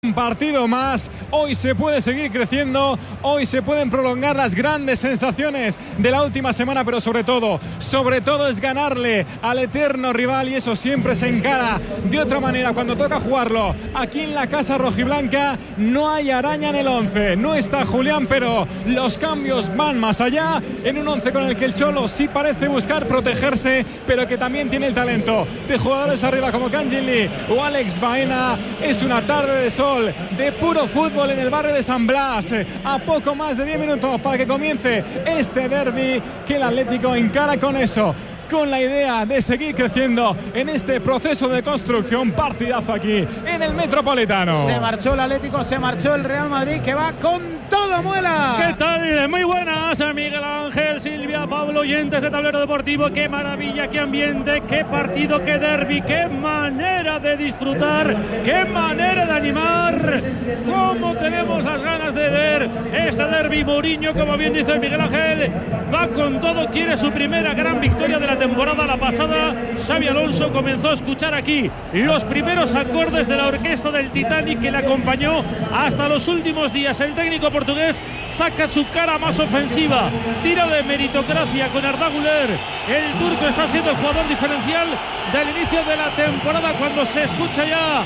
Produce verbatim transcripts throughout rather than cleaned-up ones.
un partido más. Hoy se puede seguir creciendo, hoy se pueden prolongar las grandes sensaciones de la última semana, pero sobre todo, sobre todo es ganarle al eterno rival, y eso siempre se encara de otra manera cuando toca jugarlo. Aquí en la casa rojiblanca no hay araña en el once, no está Julián, pero los cambios van más allá en un once con el que el Cholo sí parece buscar protegerse, pero que también tiene el talento de jugadores arriba como Kangin Lee o Alex Baena. Es una tarde de sol, de puro fútbol en el barrio de San Blas, a poco más de diez minutos para que comience este derbi que el Atlético encara con eso, con la idea de seguir creciendo en este proceso de construcción. Partidazo aquí en el Metropolitano. Se marchó el Atlético, se marchó el Real Madrid, que va con todo, Muela. ¿Qué tal? Muy buenas, Miguel Ángel, Silvia, Pablo, oyentes de Tablero Deportivo. Qué maravilla, qué ambiente, qué partido, qué derbi, qué manera de disfrutar, qué manera de animar. Cómo tenemos las ganas de ver este derbi. Mourinho, como bien dice Miguel Ángel, va con todo, quiere su primera gran victoria de la temporada. La pasada, Xabi Alonso comenzó a escuchar aquí los primeros acordes de la orquesta del Titanic que le acompañó hasta los últimos días. El técnico portugués saca su cara más ofensiva, tira de meritocracia con Arda Güler. El turco está siendo el jugador diferencial del inicio de la temporada cuando se escucha ya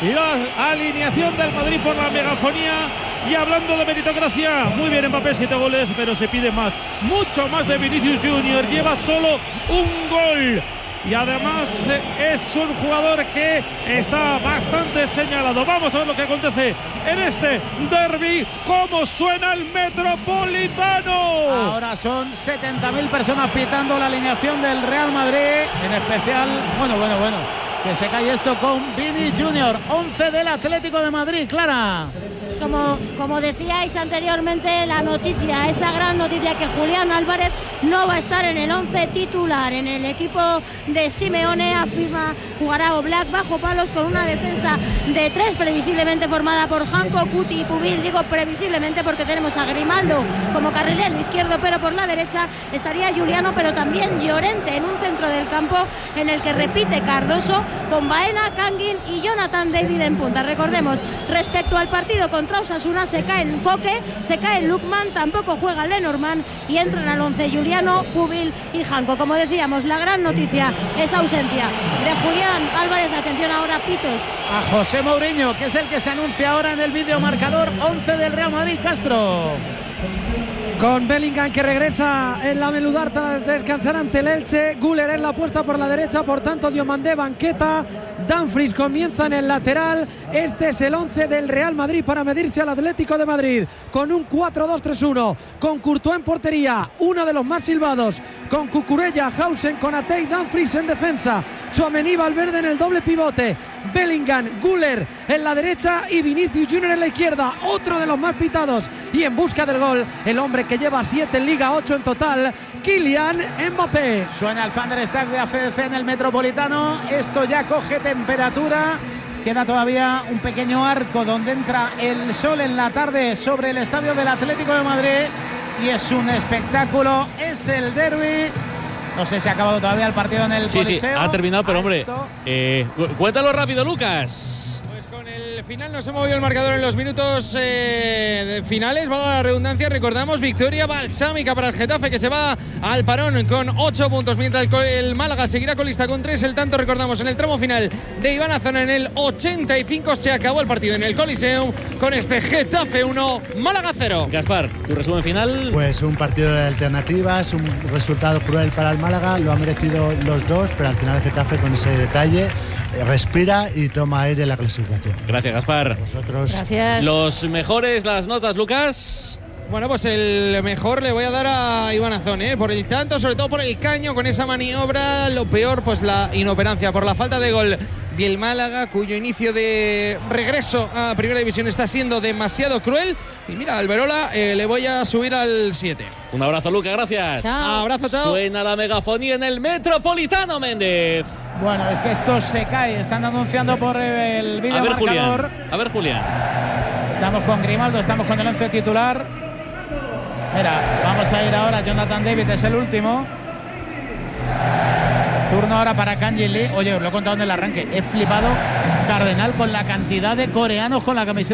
la alineación del Madrid por la megafonía. Y hablando de meritocracia, muy bien Mbappé, siete goles, pero se pide más, mucho más de Vinicius Junior. Lleva solo un gol y además es un jugador que está bastante señalado. Vamos a ver lo que acontece en este derbi. ¿Cómo suena el Metropolitano? Ahora son setenta mil personas pitando la alineación del Real Madrid, en especial, bueno, bueno, bueno, que se cae esto con Vini Junior, once del Atlético de Madrid. Clara. Como, como decíais anteriormente, la noticia, esa gran noticia, que Julián Álvarez no va a estar en el once titular. En el equipo de Simeone afirma jugará Oblak bajo palos con una defensa de tres, previsiblemente formada por Janko, Cuti y Pubil. Digo previsiblemente porque tenemos a Grimaldo como carrilero izquierdo, pero por la derecha estaría Juliano, pero también Llorente, en un centro del campo en el que repite Cardoso con Baena, Kangin y Jonathan David en punta. Recordemos, respecto al partido contra Osasuna, se cae en Coque, se cae en Lukman, tampoco juega Lenormand y entran al once Juliano, Pubil y Janko. Como decíamos, la gran noticia es ausencia de Julián Álvarez. Atención ahora, pitos. A José Mourinho, que es el que se anuncia ahora en el vídeo marcador. once del Real Madrid. Castro. Con Bellingham, que regresa en la Meludarta a descansar ante el Elche. Güler en la apuesta por la derecha, por tanto Diomandé, banqueta. Dumfries comienza en el lateral. Este es el once del Real Madrid para medirse al Atlético de Madrid, con un cuatro dos tres uno, con Courtois en portería, uno de los más silbados, con Cucurella, Hausen, con Atei, Dumfries en defensa, Tchouaméni, Valverde en el doble pivote, Bellingham, Güler en la derecha y Vinicius Junior en la izquierda, otro de los más pitados. Y en busca del gol, el hombre que lleva siete en Liga, ocho en total, Kylian Mbappé. Suena el Thunderstack de A C D C en el Metropolitano. Esto ya coge temperatura. Queda todavía un pequeño arco donde entra el sol en la tarde sobre el estadio del Atlético de Madrid. Y es un espectáculo, es el derbi. No sé si ha acabado todavía el partido en el sí, Coliseo. Sí, ha terminado, pero hombre, eh, cuéntalo rápido, Lucas. Final no se movió el marcador en los minutos eh, finales, va a la redundancia. Recordamos, victoria balsámica para el Getafe, que se va al parón con ocho puntos, mientras el, el Málaga seguirá colista con tres. El tanto, recordamos, en el tramo final de Iván Azona en el ochenta y cinco. Se acabó el partido en el Coliseum con este Getafe uno, Málaga cero. Gaspar, tu resumen final. Pues un partido de alternativas, un resultado cruel para el Málaga, lo ha merecido los dos, pero al final el Getafe, con ese detalle, respira y toma aire en la clasificación. Gracias, Gaspar. Vosotros. Gracias. Los mejores, las notas, Lucas. Bueno, pues el mejor le voy a dar a Iván Azón, ¿eh? Por el tanto, sobre todo por el caño con esa maniobra. Lo peor, pues la inoperancia, por la falta de gol del Málaga, cuyo inicio de regreso a Primera División está siendo demasiado cruel. Y mira, Alberola eh, le voy a subir al siete. Un abrazo, Lucas, gracias. Chao. Abrazo, chao. Suena la megafonía en el Metropolitano, Méndez. Bueno, es que esto se cae. Están anunciando por el vídeo A ver, marcador. Julián. A ver, Julián. Estamos con Grimaldo, estamos con el once titular. Mira, vamos a ir ahora. Jonathan David es el último. Turno ahora para Kangin Lee. Oye, os lo he contado en el arranque. He flipado, Cardenal, con la cantidad de coreanos con la camiseta